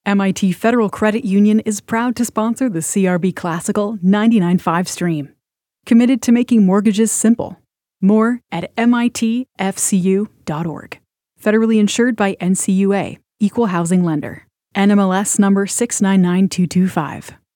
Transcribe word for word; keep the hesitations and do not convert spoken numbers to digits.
M I T Federal Credit Union is proud to sponsor the C R B Classical ninety-nine point five stream. Committed to making mortgages simple. More at M I T F C U dot org. Federally insured by N C U A, Equal Housing Lender. N M L S number six nine nine two two five.